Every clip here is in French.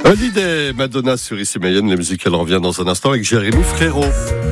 Holiday, Madonna sur Ici Mayenne. La musique, elle revient dans un instant avec Jérémy Frérot.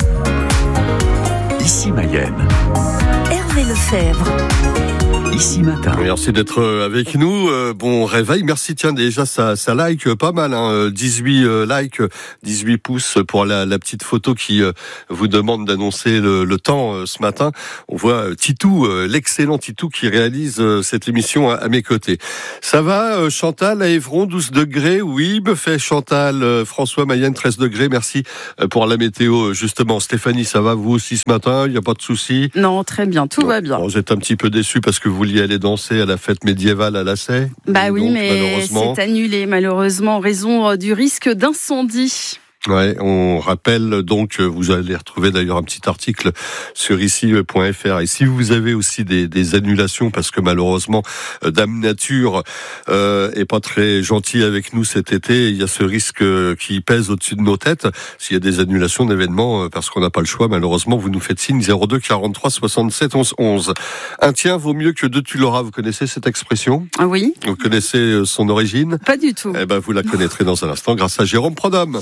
Ici Mayenne. Hervé Lefebvre. Ici matin. Merci d'être avec nous. Bon réveil. Merci. Tiens, déjà, ça like pas mal. 18 likes, 18 pouces pour la petite photo qui vous demande d'annoncer le temps ce matin. On voit Titou, l'excellent Titou qui réalise cette émission à mes côtés. Ça va, Chantal, à Évron, 12 degrés. Oui, me fait Chantal. François, Mayenne, 13 degrés. Merci pour la météo, justement. Stéphanie, ça va vous aussi ce matin? Il n'y a pas de souci? Non, très bien. Tout va bien. Bon, vous êtes un petit peu déçus parce que vous vouliez aller danser à la fête médiévale à Lassay? Bah oui, donc, mais c'est annulé malheureusement en raison du risque d'incendie. Ouais, on rappelle donc, vous allez retrouver d'ailleurs un petit article sur ici.fr. Et si vous avez aussi des annulations, parce que malheureusement, Dame Nature est pas très gentil avec nous cet été, il y a ce risque qui pèse au-dessus de nos têtes. S'il y a des annulations d'événements, parce qu'on n'a pas le choix, malheureusement, vous nous faites signe 02 43 67 11 11. Un tien vaut mieux que deux tu l'auras. Vous connaissez cette expression? Ah oui. Vous connaissez son origine? Pas du tout. Eh ben, vous la connaîtrez dans un instant grâce à Jérôme Prodhomme.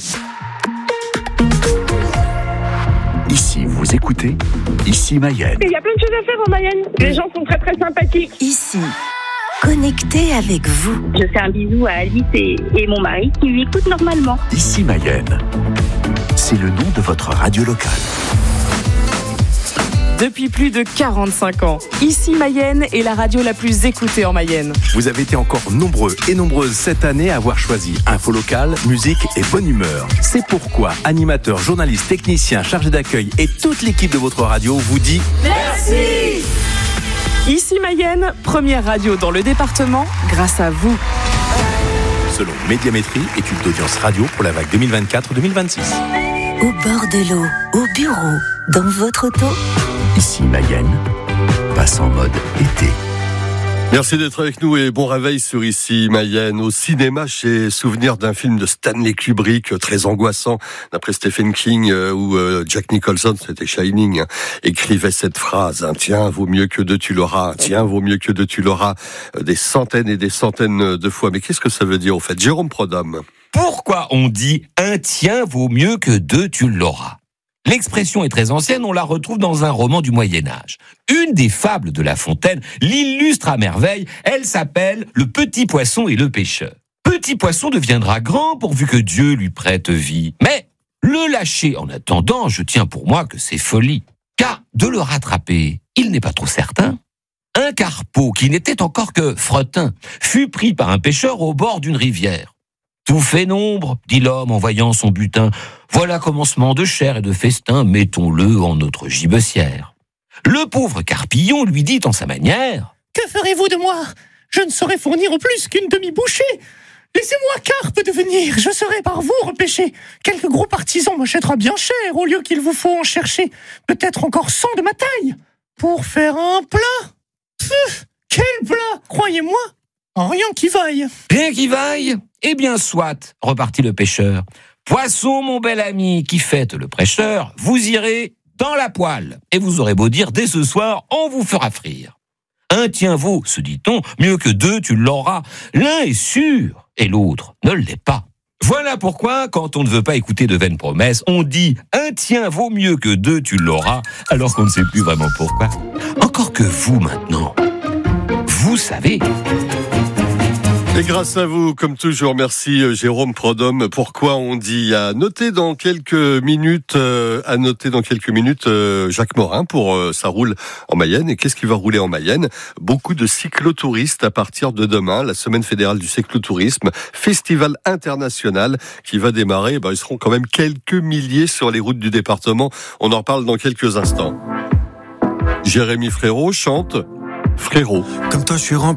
Ici, vous écoutez Ici Mayenne. Il y a plein de choses à faire en Mayenne. Les gens sont très très sympathiques. Ici, connecté avec vous. Je fais un bisou à Alice et mon mari qui lui écoutent normalement. Ici Mayenne. C'est le nom de votre radio locale. Depuis plus de 45 ans, Ici Mayenne est la radio la plus écoutée en Mayenne. Vous avez été encore nombreux et nombreuses cette année à avoir choisi info locale, musique et bonne humeur. C'est pourquoi animateurs, journalistes, techniciens, chargés d'accueil et toute l'équipe de votre radio vous dit merci. Ici Mayenne, première radio dans le département, grâce à vous. Selon Médiamétrie, étude d'audience radio pour la vague 2024-2026. Au bord de l'eau, au bureau, dans votre auto. Ici Mayenne passe en mode été. Merci d'être avec nous et bon réveil sur Ici Mayenne. Au cinéma, j'ai souvenir d'un film de Stanley Kubrick très angoissant, d'après Stephen King, où Jack Nicholson, c'était Shining, écrivait cette phrase, tiens, vaut mieux que deux tu l'auras, tiens, vaut mieux que deux tu l'auras, des centaines et des centaines de fois. Mais qu'est-ce que ça veut dire au fait? Jérôme Prodhomme. Pourquoi on dit un tien vaut mieux que deux tu l'auras? L'expression est très ancienne, on la retrouve dans un roman du Moyen-Âge. Une des fables de La Fontaine l'illustre à merveille, elle s'appelle « Le petit poisson et le pêcheur ». Petit poisson deviendra grand pourvu que Dieu lui prête vie. Mais le lâcher en attendant, je tiens pour moi que c'est folie. Car de le rattraper, il n'est pas trop certain. Un carpeau qui n'était encore que fretin fut pris par un pêcheur au bord d'une rivière. Tout fait nombre, dit l'homme en voyant son butin. Voilà commencement de chair et de festin, mettons-le en notre gibecière. Le pauvre Carpillon lui dit en sa manière: Que ferez-vous de moi? Je ne saurais fournir plus qu'une demi-bouchée. Laissez-moi carpe devenir, je serai par vous repêché. Quelque gros partisan m'achètera bien cher, au lieu qu'il vous faut en chercher peut-être encore 100 de ma taille. Pour faire un plat? Pfff, quel plat? Croyez-moi, rien qui vaille. Rien qui vaille? Eh bien soit, repartit le pêcheur. Poisson, mon bel ami, qui fête le prêcheur, vous irez dans la poêle, et vous aurez beau dire dès ce soir, on vous fera frire. Un tien vaut, se dit-on, mieux que deux tu l'auras. L'un est sûr, et l'autre ne l'est pas. Voilà pourquoi, quand on ne veut pas écouter de vaines promesses, on dit un tien vaut mieux que deux tu l'auras, alors qu'on ne sait plus vraiment pourquoi. Encore que vous maintenant, vous savez. Et grâce à vous, comme toujours, merci Jérôme Prodhomme. Pourquoi on dit? À noter dans quelques minutes, Jacques Morin pour Ça roule en Mayenne. Et qu'est-ce qui va rouler en Mayenne? Beaucoup de cyclotouristes à partir de demain, la semaine fédérale du cyclotourisme, festival international qui va démarrer. Ils seront quand même quelques milliers sur les routes du département. On en reparle dans quelques instants. Jérémy Frérot chante Frérot. Comme toi, je suis rempli.